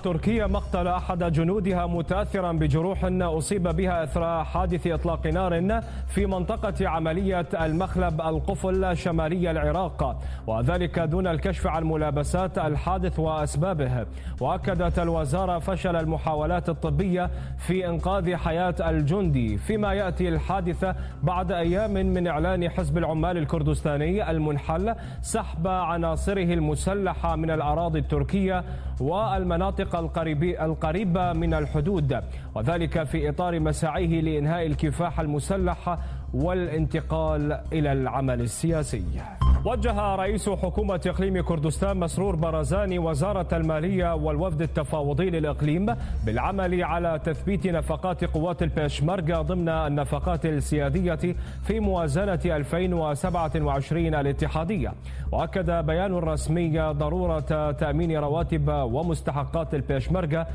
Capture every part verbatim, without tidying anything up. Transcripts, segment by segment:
تركيا مقتل أحد جنودها متأثرا بجروح أصيب بها أثر حادث إطلاق نار في منطقة عملية المخلب القفل شمالي العراق، وذلك دون الكشف عن ملابسات الحادث وأسبابه. وأكدت الوزارة فشل المحاولات الطبية في إنقاذ حياة الجندي، فيما يأتي الحادث بعد أيام من إعلان حزب العمال الكردستاني المنحل سحب عناصره المسلحة من الأراضي التركية والمناطق القريبة من الحدود، وذلك في إطار مساعيه لإنهاء الكفاح المسلح والانتقال إلى العمل السياسي. وجه رئيس حكومة إقليم كردستان مسرور بارزاني وزارة المالية والوفد التفاوضي للإقليم بالعمل على تثبيت نفقات قوات البيشمركة ضمن النفقات السيادية في موازنة ألفين وسبعة وعشرين الاتحادية. وأكد بيان رسمي ضرورة تأمين رواتب ومستحقات البيشمركة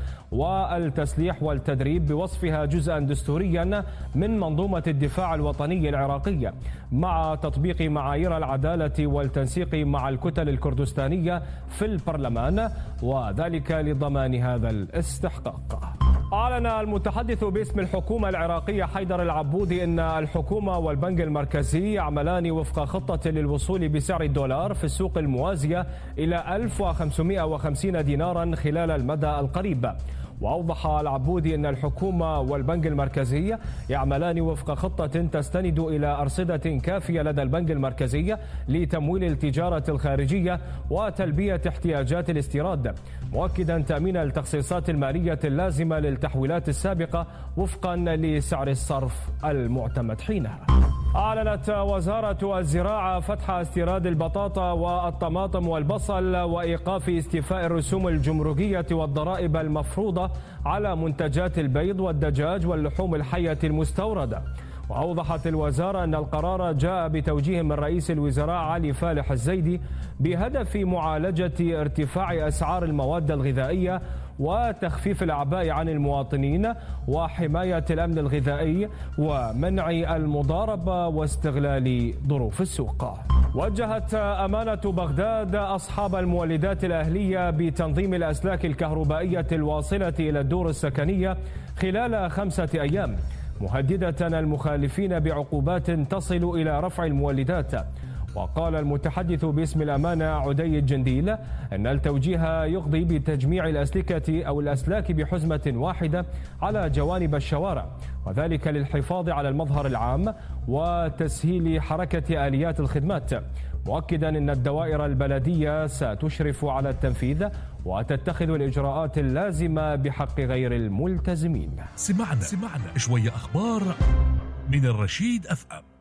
والتسليح والتدريب بوصفها جزءا دستوريا من منظومة الدفاع الوطني العراقية، مع تطبيق معايير العدالة والتنسيق مع الكتل الكردستانية في البرلمان، وذلك لضمان هذا الاستحقاق. أعلن المتحدث باسم الحكومة العراقية حيدر العبودي أن الحكومة والبنك المركزي يعملان وفق خطة للوصول بسعر الدولار في السوق الموازية إلى ألف وخمسمائة وخمسين دينارا خلال المدى القريب. وأوضح العبودي أن الحكومة والبنك المركزي يعملان وفق خطة تستند إلى أرصدة كافية لدى البنك المركزي لتمويل التجارة الخارجية وتلبية احتياجات الاستيراد، مؤكدا تأمين التخصيصات المالية اللازمة للتحويلات السابقة وفقا لسعر الصرف المعتمد حينها. أعلنت وزارة الزراعة فتح استيراد البطاطا والطماطم والبصل وإيقاف استيفاء الرسوم الجمركية والضرائب المفروضة على منتجات البيض والدجاج واللحوم الحية المستوردة. وأوضحت الوزارة أن القرار جاء بتوجيه من رئيس الوزراء علي فالح الزيدي بهدف معالجة ارتفاع أسعار المواد الغذائية وتخفيف الأعباء عن المواطنين وحماية الأمن الغذائي ومنع المضاربة واستغلال ظروف السوق. وجهت أمانة بغداد أصحاب المولدات الأهلية بتنظيم الأسلاك الكهربائية الواصلة إلى الدور السكنية خلال خمسة أيام، مهددة المخالفين بعقوبات تصل إلى رفع المولدات. وقال المتحدث باسم الأمانة عدي الجنديل أن التوجيه يقضي بتجميع الأسلكة أو الأسلاك بحزمة واحدة على جوانب الشوارع، وذلك للحفاظ على المظهر العام وتسهيل حركة آليات الخدمات، مؤكدا أن الدوائر البلدية ستشرف على التنفيذ وتتخذ الإجراءات اللازمة بحق غير الملتزمين. سمعنا سمعنا شوية أخبار من الرشيد أف أم.